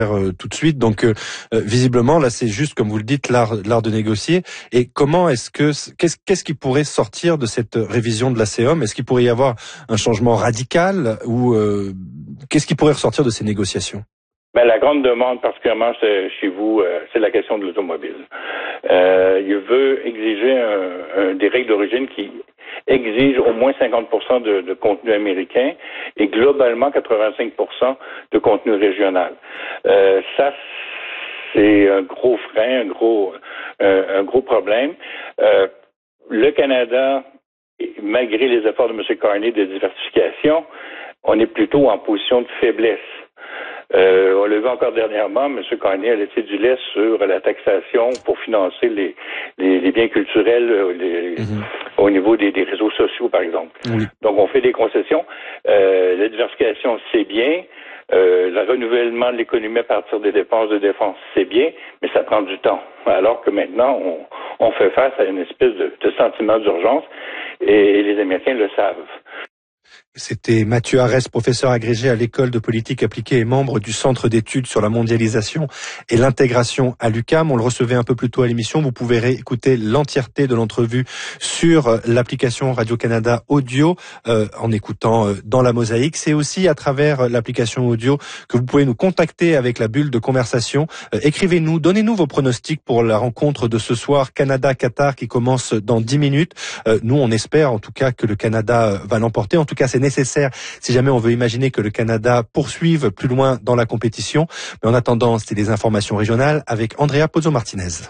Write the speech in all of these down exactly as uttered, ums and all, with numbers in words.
Euh, tout de suite. Donc, euh, euh, visiblement, là, c'est juste, comme vous le dites, l'art, l'art de négocier. Et comment est-ce que, qu'est-ce, qu'est-ce qui pourrait sortir de cette révision de l'A C E M? Est-ce qu'il pourrait y avoir un changement radical ou euh, qu'est-ce qui pourrait ressortir de ces négociations? Ben, la grande demande, particulièrement chez vous, euh, c'est la question de l'automobile. Euh, il veut exiger un, un, des règles d'origine qui exige au moins cinquante pour cent de, de contenu américain et globalement quatre-vingt-cinq pour cent de contenu régional. Euh, ça, c'est un gros frein, un gros, euh, un gros problème. Euh, le Canada, malgré les efforts de M. Carney de diversification, on est plutôt en position de faiblesse. Euh, on l'a vu encore dernièrement, M. Carney a laissé du lait sur la taxation pour financer les, les, les biens culturels les, mm-hmm. au niveau des, des réseaux sociaux, par exemple. Oui. Donc, on fait des concessions. Euh, la diversification, c'est bien. Euh, le renouvellement de l'économie à partir des dépenses de défense, c'est bien, mais ça prend du temps. Alors que maintenant, on, on fait face à une espèce de, de sentiment d'urgence et les Américains le savent. C'était Mathieu Arès, professeur agrégé à l'École de politique appliquée et membre du Centre d'études sur la mondialisation et l'intégration à l'U Q A M. On le recevait un peu plus tôt à l'émission. Vous pouvez réécouter l'entièreté de l'entrevue sur l'application Radio-Canada Audio euh, en écoutant euh, dans la mosaïque. C'est aussi à travers l'application audio que vous pouvez nous contacter avec la bulle de conversation. Euh, écrivez-nous, donnez-nous vos pronostics pour la rencontre de ce soir Canada-Qatar qui commence dans dix minutes. Euh, nous, on espère en tout cas que le Canada va l'emporter. En tout cas, c'est nécessaire si jamais on veut imaginer que le Canada poursuive plus loin dans la compétition. Mais en attendant, c'était des informations régionales avec Andrea Pozzo-Martinez.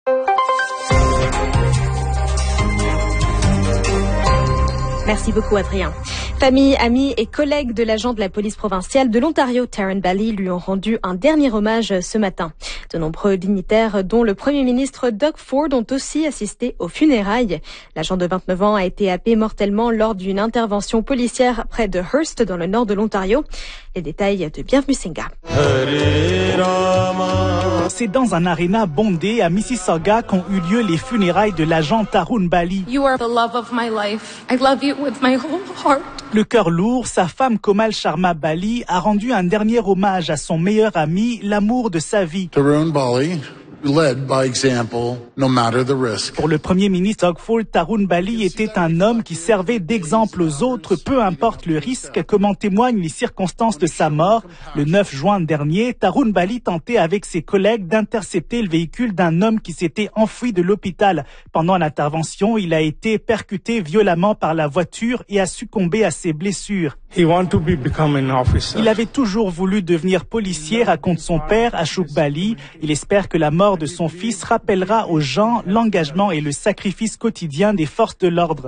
Merci beaucoup, Adrien. Famille, amis et collègues de l'agent de la police provinciale de l'Ontario, Taryn Bally, lui ont rendu un dernier hommage ce matin. De nombreux dignitaires, dont le premier ministre Doug Ford, ont aussi assisté aux funérailles. L'agent de vingt-neuf ans a été happé mortellement lors d'une intervention policière près de Hearst, dans le nord de l'Ontario. Les détails de Bienvenue Singa. C'est dans un aréna bondé à Mississauga qu'ont eu lieu les funérailles de l'agent Tarun Bally. You are the love of my life. I love you with my whole heart. Le cœur lourd, sa femme Komal Sharma Bally a rendu un dernier hommage à son meilleur ami, l'amour de sa vie. Tarun Bally led by example, no matter the risk. Pour le premier ministre Doug Ford, Tarun Bally était un homme qui servait d'exemple aux autres, peu importe le risque, comme en témoignent les circonstances de sa mort. Le neuf juin dernier, Tarun Bally tentait avec ses collègues d'intercepter le véhicule d'un homme qui s'était enfui de l'hôpital. Pendant l'intervention, il a été percuté violemment par la voiture et a succombé à ses blessures. He want to be become an officer. Il avait toujours voulu devenir policier, raconte son père, Ashok Bally. Il espère que la mort de son fils rappellera aux gens l'engagement et le sacrifice quotidien des forces de l'ordre.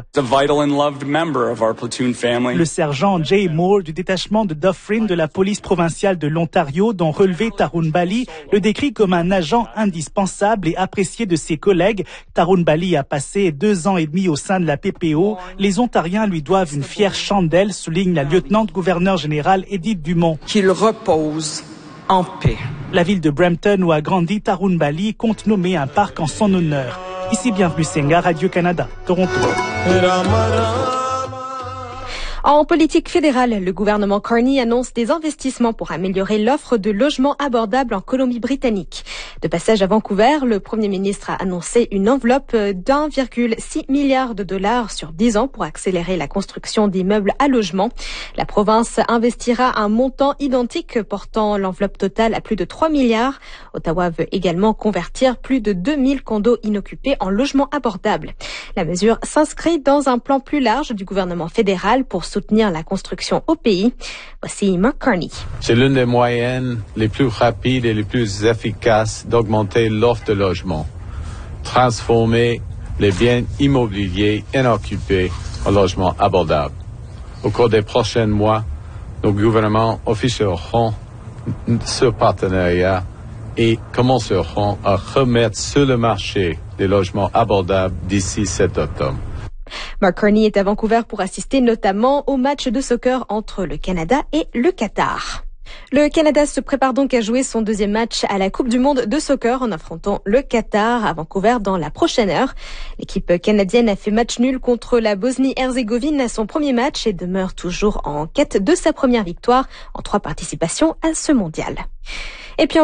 Le sergent Jay Moore du détachement de Dufferin de la police provinciale de l'Ontario, dont relevé Tarun Bally, le décrit comme un agent indispensable et apprécié de ses collègues. Tarun Bally a passé deux ans et demi au sein de la P P O. Les Ontariens lui doivent une fière chandelle, souligne la lieutenant-gouverneur générale Edith Dumont. Qu'il repose en paix. La ville de Brampton où a grandi Tarun Bally compte nommer un parc en son honneur. Ici Bienvenue Singa, Radio-Canada, Toronto. En politique fédérale, le gouvernement Carney annonce des investissements pour améliorer l'offre de logements abordables en Colombie-Britannique. De passage à Vancouver, le premier ministre a annoncé une enveloppe d'un virgule six milliard de dollars sur dix ans pour accélérer la construction d'immeubles à logement. La province investira un montant identique portant l'enveloppe totale à plus de trois milliards. Ottawa veut également convertir plus de deux mille condos inoccupés en logements abordables. La mesure s'inscrit dans un plan plus large du gouvernement fédéral pour soutenir la construction au pays. Voici Mark Carney. C'est l'une des moyennes les plus rapides et les plus efficaces d'augmenter l'offre de logement. Transformer les biens immobiliers inoccupés en logements abordables. Au cours des prochains mois, nos gouvernements officieront ce partenariat et commenceront à remettre sur le marché des logements abordables d'ici cet automne. Mark Carney est à Vancouver pour assister notamment au match de soccer entre le Canada et le Qatar. Le Canada se prépare donc à jouer son deuxième match à la Coupe du monde de soccer en affrontant le Qatar à Vancouver dans la prochaine heure. L'équipe canadienne a fait match nul contre la Bosnie-Herzégovine à son premier match et demeure toujours en quête de sa première victoire en trois participations à ce mondial. Et puis